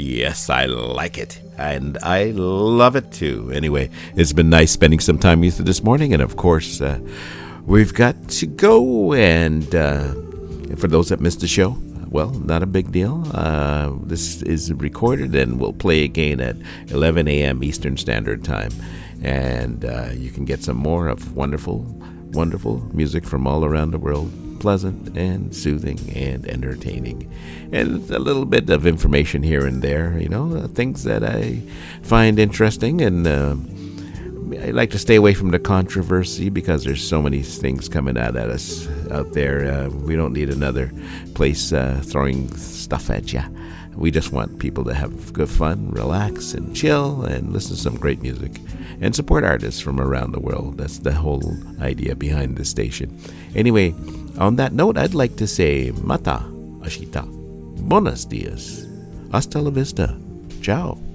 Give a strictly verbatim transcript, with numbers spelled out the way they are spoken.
Yes, I like it. And I love it too. Anyway, it's been nice spending some time with you this morning. And of course, uh, we've got to go. And uh, for those that missed the show, well, not a big deal. Uh, this is recorded and we'll play again at eleven a.m. Eastern Standard Time. And uh, you can get some more of wonderful, wonderful music from all around the world. Pleasant and soothing and entertaining, and a little bit of information here and there, you know, uh, things that I find interesting. And uh, I like to stay away from the controversy because there's so many things coming out at us out there. Uh, we don't need another place uh, throwing stuff at you. We just want people to have good fun, relax, and chill, and listen to some great music, and support artists from around the world. That's the whole idea behind the station. Anyway, on that note, I'd like to say Mata, Ashita, Buenos dias, hasta la vista, ciao.